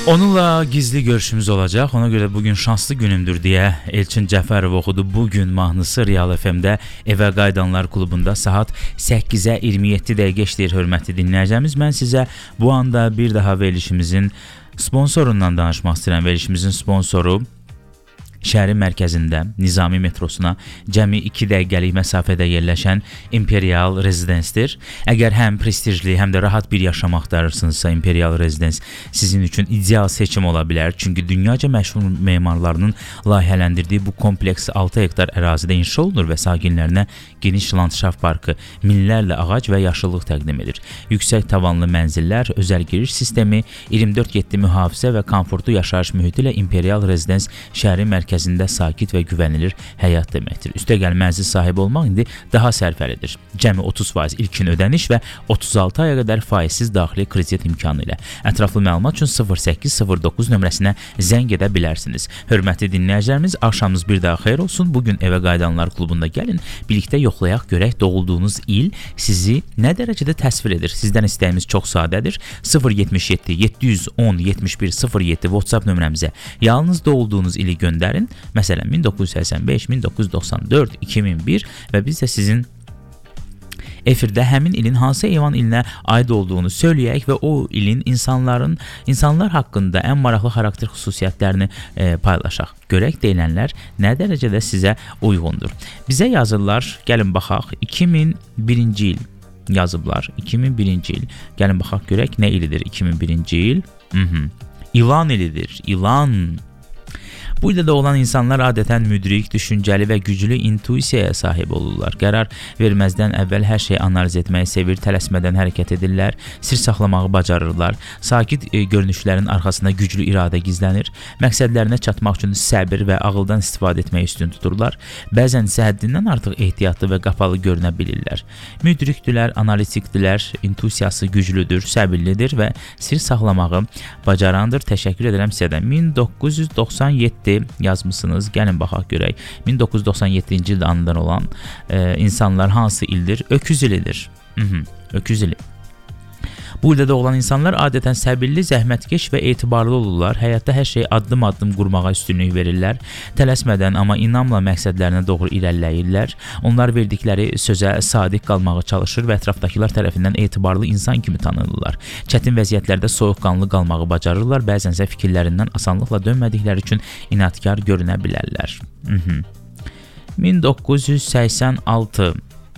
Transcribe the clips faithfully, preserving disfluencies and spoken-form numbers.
Onunla gizli görüşümüz olacaq. Ona görə bugün şanslı günümdür deyə Elçin Cəfərov oxudu. Bugün mahnısı Real F M-də Evə Qayıdanlar klubunda saat səkkizə iyirmi yeddi dəqiqə işləyir, hörmətli dinləyəcəyimiz. Mən sizə bu anda bir daha verilişimizin sponsorundan danışmaq istəyirəm. Verilişimizin sponsoru şəhərin mərkəzində Nizami metrosuna cəmi iki dəqiqəlik məsafədə yerləşən Imperial Residence-dir. Əgər həm prestijli, həm də rahat bir yaşam axtarırsınızsa, Imperial Residence sizin üçün ideal seçim ola bilər. Çünki dünyaca məşhur memarlarının layihələndirdiyi bu kompleks altı hektar ərazidə inşa olunur və sakinlərinə geniş landşaft parkı, minlərlə ağac və yaşıllıq təqdim edir. Yüksək tavanlı mənzillər, özəl giriş sistemi, iyirmi dörd yeddi mühafizə və komfortlu yaşayış mühiti ilə Imperial Residence şəhərin mərkəzində mərkəzində sakit və güvənilir həyat deməkdir. Üstəgəl mənzil sahibi olmaq indi daha sərfəlidir. Cəmi otuz faiz ilkin ödəniş və otuz altı aya qədər faizsiz daxili kredit imkanı ilə. Ətraflı məlumat üçün sıfır səkkiz sıfır doqquz nömrəsinə zəng edə bilərsiniz. Hörmətli dinləyicilərimiz, axşamınız bir daha xeyir olsun. Bugün Evə Qayıdanlar klubunda gəlin, birlikdə yoxlayaq görək doğulduğunuz il sizi nə dərəcədə təsvir edir. Sizdən istəyimiz çox sadədir. sıfır yetmiş yeddi yeddi yüz on yetmiş bir sıfır yeddi WhatsApp nömrəmizə yalnız doğulduğunuz ili göndərin. Məsələn, min doqquz yüz səksən beş, min doqquz yüz doxsan dörd, iki min bir və biz də sizin efirdə həmin ilin hansı heyvan ilinə aid olduğunu söyləyək və o ilin insanların, insanlar haqqında ən maraqlı xarakter xüsusiyyətlərini e, paylaşaq. Görək deyilənlər nə dərəcədə sizə uyğundur. Bizə yazırlar, gəlin baxaq, iki min birinci il yazıblar, iki min birinci il. Gəlin baxaq görək nə ilidir iki min birinci il. Mhm. İlan ilidir, ilan. Bu ildə də olan insanlar adətən müdrik, düşüncəli və güclü intuisiyaya sahib olurlar. Qərar verməzdən əvvəl hər şeyi analiz etməyi sevir, tələsmədən hərəkət edirlər, sir saxlamağı bacarırlar. Sakit e, görünüşlərin arxasında güclü iradə gizlənir. Məqsədlərinə çatmaq üçün səbir və ağıldan istifadə etməyi üstün tuturlar. Bəzən isə həddindən artıq ehtiyatlı və qapalı görünə bilirlər. Müdrikdülər, analitikdilər, intuisiyası güclüdür, səbirlidir və sir saxlamağı bacarandır. Təşəkkür edirəm sizə də. min doqquz yüz doxsan yeddi yazmısınız. Gəlin baxaq görək. min doqquz yüz doxsan yeddinci ildə anadan olan e, insanlar hansı ildir? Öküz ilidir. Mhm, öküz ili. Bu ildə doğulan insanlar adətən səbirli, zəhmətkeş və etibarlı olurlar. Həyatda hər şeyi addım-addım qurmağa üstünlük verirlər. Tələsmədən, amma inamla məqsədlərinə doğru irəliləyirlər. Onlar verdikləri sözə sadiq qalmağa çalışır və ətrafdakılar tərəfindən etibarlı insan kimi tanınırlar. Çətin vəziyyətlərdə soyuqqanlı qalmağı bacarırlar. Bəzənsə fikirlərindən asanlıqla dönmədikləri üçün inadkar görünə bilərlər. Mhm. min doqquz yüz səksən altı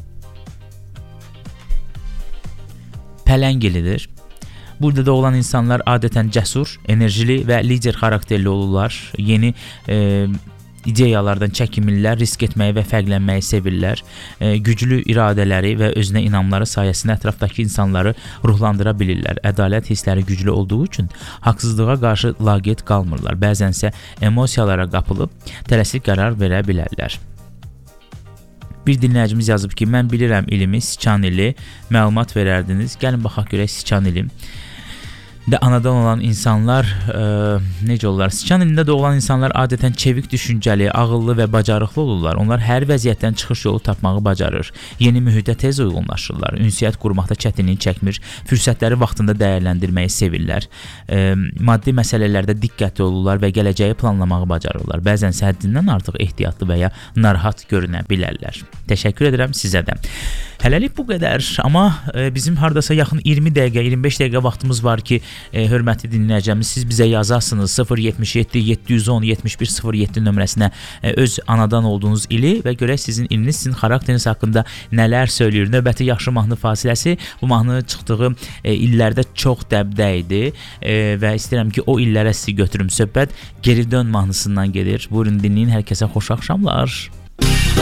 Pələng ilidir. Burada da olan insanlar adətən cəsur, enerjili və lider xarakterli olurlar. Yeni e, ideyalardan çəkinmirlər, risk etməyi və fərqlənməyi sevirlər. E, güclü iradələri və özünə inamları sayəsində ətrafdakı insanları ruhlandıra bilirlər. Ədalət hissləri güclü olduğu üçün haqsızlığa qarşı laqeyd qalmırlar. Bəzənsə emosiyalara qapılıb tələsik qərar verə bilərlər. Bir dinləyicimiz yazıb ki, mən bilirəm ilimi, Siçan ili, məlumat verərdiniz. Gəlin baxaq görək Siçan ili. də anadan olan insanlar e, necə olurlar? Siçan ilində doğulan insanlar adətən çevik düşüncəli, ağıllı və bacarıqlı olurlar. Onlar hər vəziyyətdən çıxış yolu tapmağı bacarır. Yeni mühitə tez uyğunlaşırlar. Ünsiyyət qurmaqda çətinlik çəkmir. Fürsətləri vaxtında dəyərləndirməyi sevirlər. E, maddi məsələlərdə diqqətli olurlar və gələcəyi planlamağı bacarırlar. Bəzən həddindən artıq ehtiyatlı və ya narahat görünə bilərlər. Təşəkkür edirəm sizə də. Hələlik bu qədər, amma e, bizim hardasa yaxın iyirmi dəqiqə, iyirmi beş dəqiqə vaxtımız var ki, e, hörmətli dinləyəcəyimiz, siz bizə yazasınız sıfır yetmiş yeddi yeddi yüz on yetmiş bir sıfır yeddi nömrəsinə e, öz anadan olduğunuz ili və görək sizin iliniz, sizin xarakteriniz haqqında nələr söyləyir. Növbəti yaxşı mahnı fasiləsi, bu mahnı çıxdığı e, illərdə çox dəbdə idi e, və istəyirəm ki, o illərə sizi götürüm söhbət. Geri dön mahnısından gedir. Buyurun dinləyin, hər kəsə xoş axşamlar.